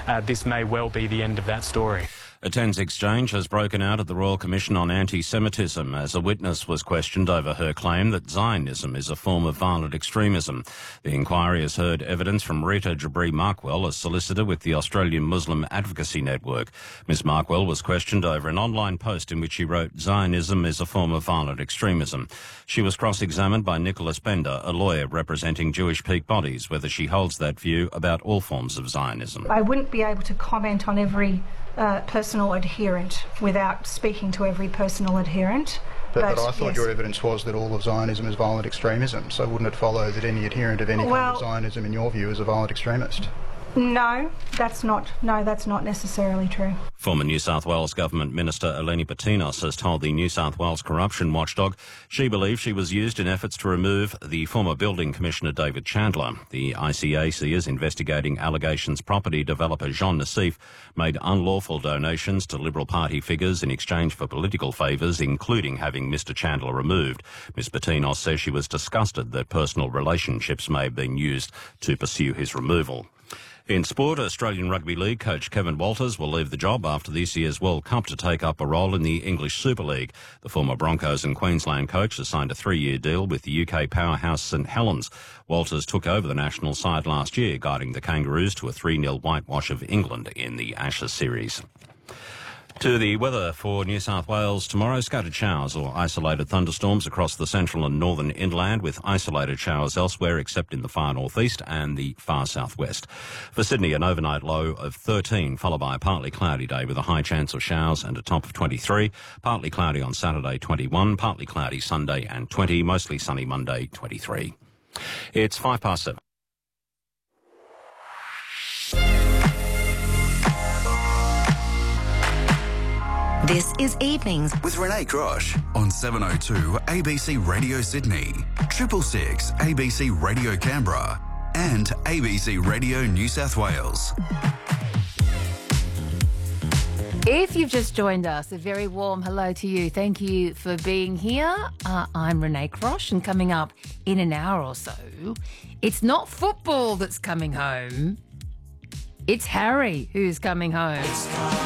this may well be the end of that story. A tense exchange has broken out at the Royal Commission on Anti-Semitism as a witness was questioned over her claim that Zionism is a form of violent extremism. The inquiry has heard evidence from Rita Jabri-Markwell, a solicitor with the Australian Muslim Advocacy Network. Ms Markwell was questioned over an online post in which she wrote, "Zionism is a form of violent extremism." She was cross-examined by Nicholas Bender, a lawyer representing Jewish peak bodies, whether she holds that view about all forms of Zionism. I wouldn't be able to comment on every personal adherent without speaking to every personal adherent. But I thought your evidence was that all of Zionism is violent extremism, so wouldn't it follow that any adherent of any kind of Zionism, in your view, is a violent extremist? No, that's not necessarily true. Former New South Wales Government Minister Eleni Patinos has told the New South Wales Corruption Watchdog she believes she was used in efforts to remove the former Building Commissioner David Chandler. The ICAC is investigating allegations property developer Jean Nassif made unlawful donations to Liberal Party figures in exchange for political favours, including having Mr Chandler removed. Ms Patinos says she was disgusted that personal relationships may have been used to pursue his removal. In sport, Australian Rugby League coach Kevin Walters will leave the job after this year's World Cup to take up a role in the English Super League. The former Broncos and Queensland coach has signed a 3-year deal with the UK powerhouse St Helens. Walters took over the national side last year, guiding the Kangaroos to a 3-0 whitewash of England in the Ashes series. To the weather for New South Wales tomorrow, scattered showers or isolated thunderstorms across the central and northern inland, with isolated showers elsewhere except in the far northeast and the far southwest. For Sydney, an overnight low of 13, followed by a partly cloudy day with a high chance of showers and a top of 23. Partly cloudy on Saturday, 21. Partly cloudy Sunday and 20. Mostly sunny Monday, 23. It's 7:05. This is Evenings with Renee Crosh on 702 ABC Radio Sydney, 666 ABC Radio Canberra and ABC Radio New South Wales. If you've just joined us, a very warm hello to you. Thank you for being here. I'm Renee Crosh, and coming up in an hour or so, it's not football that's coming home. It's Harry who's coming home.